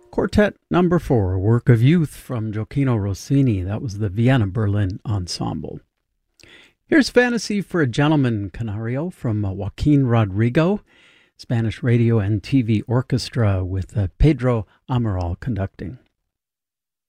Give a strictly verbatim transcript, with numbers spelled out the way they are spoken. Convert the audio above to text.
Quartet number four, Work of Youth from Gioacchino Rossini. That was the Vienna Berlin Ensemble. Here's Fantasy for a Gentleman Canario from uh, Joaquin Rodrigo, Spanish radio and T V orchestra with uh, Pedro Amaral conducting.